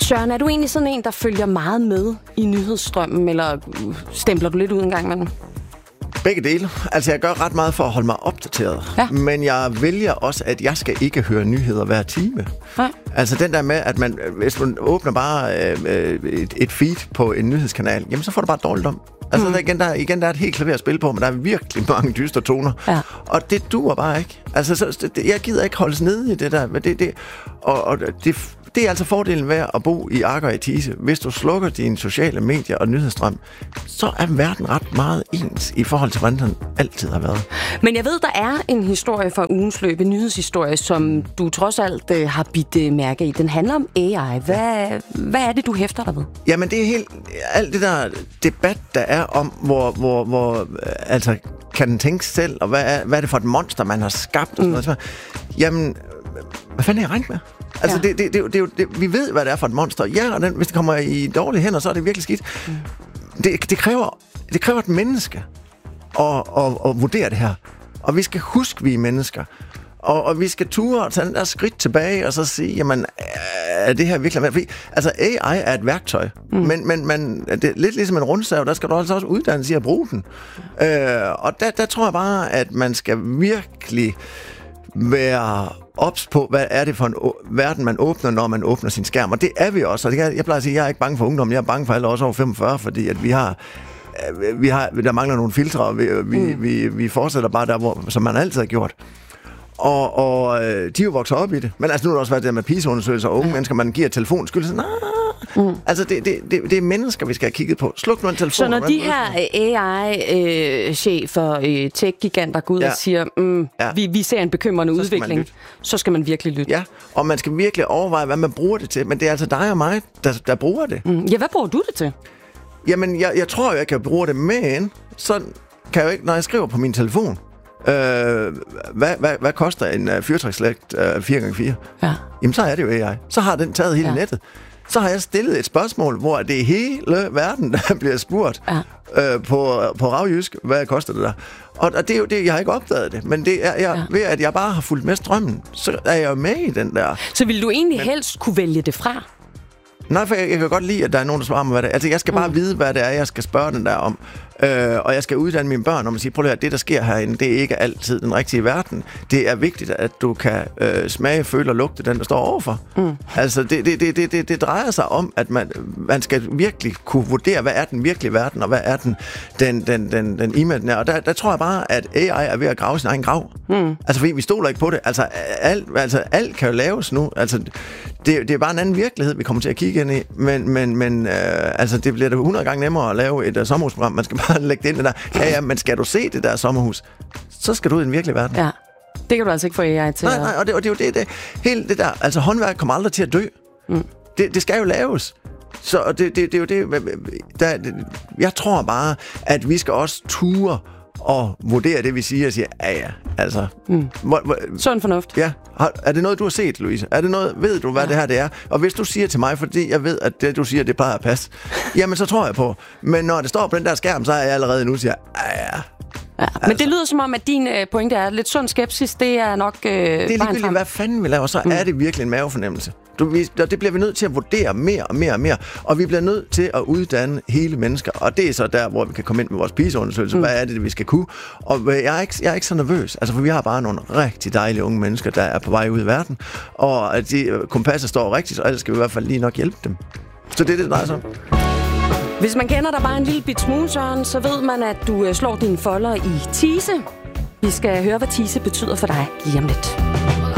Søren, er du egentlig sådan en, der følger meget med i nyhedsstrømmen, eller stempler du lidt ud en gang imellem? Begge dele. Altså, jeg gør ret meget for at holde mig opdateret. Ja. Men jeg vælger også, at jeg skal ikke høre nyheder hver time. Nej. Altså, den der med, at hvis man åbner bare et feed på en nyhedskanal, jamen, så får du bare dårligt om. Altså, der er et helt klaver at spille på, men der er virkelig mange dystre toner. Ja. Og det duer bare ikke. Altså, jeg gider ikke holdes nede i det der. Det er altså fordelen ved at bo i Agger i Thise. Hvis du slukker dine sociale medier og nyhedsstrøm, så er verden ret meget ens i forhold til, hvordan den altid har været. Men jeg ved, der er en historie fra ugens løb, en nyhedshistorie, som du trods alt har bidt mærke i. Den handler om AI. Hvad er det, du hæfter dig ved? Jamen, det er helt alt det der debat, der er om, hvor altså, kan den tænke selv, og hvad er det for et monster, man har skabt? Og sådan noget. Jamen, hvad fanden er jeg regnet med? Altså, ja. Vi ved, hvad det er for et monster. Ja, og hvis det kommer i dårlige hænder, så er det virkelig skidt. Det kræver et menneske at vurdere det her. Og vi skal huske, vi er mennesker. Og vi skal ture og tage den der skridt tilbage, og så sige, jamen, er det her virkelig... Fordi, altså, AI er et værktøj, men det er lidt ligesom en rundsav, der skal du altså også uddanne sig at bruge den. Og der tror jeg bare, at man skal virkelig være ops på, hvad er det for en verden, man åbner, når man åbner sin skærm. Og det er vi også. Og jeg plejer at sige, at jeg er ikke bange for ungdom, jeg er bange for alle også over 45, fordi at der mangler nogle filtre, og vi fortsætter bare der, som man altid har gjort. Og de er jo vokset op i det. Men altså, nu har det også været det med PISA-undersøgelser og unge mennesker, man giver telefon skyld. Altså, det er mennesker, vi skal have kigget på. Sluk nu en telefon. Så når de her AI-chefer, tech-giganter går ud og siger, vi ser en bekymrende udvikling, så skal man virkelig lytte. Ja, og man skal virkelig overveje, hvad man bruger det til. Men det er altså dig og mig, der bruger det. Ja, hvad bruger du det til? Jamen, jeg tror, jeg kan bruge det, men så kan jeg jo ikke, når jeg skriver på min telefon, hvad koster en fyrtrækslægt 4x4? Ja. Jamen, så er det jo AI. Så har den taget hele nettet. Så har jeg stillet et spørgsmål, hvor det er hele verden, der bliver spurgt på ravjysk, hvad koster det der? Og det er jo det, jeg har ikke opdaget det, men det er ved, at jeg bare har fulgt med strømmen, så er jeg jo med i den der. Så vil du egentlig helst kunne vælge det fra? Nej, for jeg kan godt lide, at der er nogen, der svarer mig, hvad det er. Altså, jeg skal bare vide, hvad det er, jeg skal spørge den der om. Og jeg skal uddanne mine børn om at sige, prøv at det, der sker herinde, det er ikke altid den rigtige verden. Det er vigtigt, at du kan smage, føle og lugte den, der står overfor. Altså, det drejer sig om, at man skal virkelig kunne vurdere, hvad er den virkelige verden, og hvad er den imaginære. Og der tror jeg bare, at AI er ved at grave sin egen grav. Altså, fordi vi stoler ikke på det. Altså, alt kan jo laves nu. Altså, det er bare en anden virkelighed, vi kommer til at kigge ind i. Men altså, det bliver da 100 gange nemmere at lave et sommerhusprogram. Man skal bare lægge det ind der. Ja, men skal du se det der sommerhus, så skal du ud i den virkelige verden. Ja, det kan du altså ikke få AI til. Nej, og det er jo det. Hele det der, altså håndværk kommer aldrig til at dø. Det skal jo laves. Så det er jo det. Jeg tror bare, at vi skal også ture og vurdere det, vi siger, og sige, altså... Sund fornuft. Ja. Er det noget, du har set, Louise? Er det noget, ved du, hvad det her det er? Og hvis du siger til mig, fordi jeg ved, at det, du siger, det plejer at passe, jamen, så tror jeg på. Men når det står på den der skærm, så er jeg allerede nu siger, Men det lyder som om, at din pointe er lidt sund skepsis. Det er nok det er ligegyldigt, hvad fanden vi laver, så er det virkelig en mavefornemmelse. Det bliver vi nødt til at vurdere mere og mere og mere. Og vi bliver nødt til at uddanne hele mennesker. Og det er så der, hvor vi kan komme ind med vores PISA-undersøgelse. Hvad er det, vi skal kunne? Og jeg er ikke så nervøs. Altså, for vi har bare nogle rigtig dejlige unge mennesker, der er på vej ud i verden. Og at kompasset står rigtigt, så ellers skal vi i hvert fald lige nok hjælpe dem. Så det er det, der er så. Hvis man kender dig bare en lille bit smule, Søren, så ved man, at du slår dine folder i Thise. Vi skal høre, hvad Thise betyder for dig lige om lidt.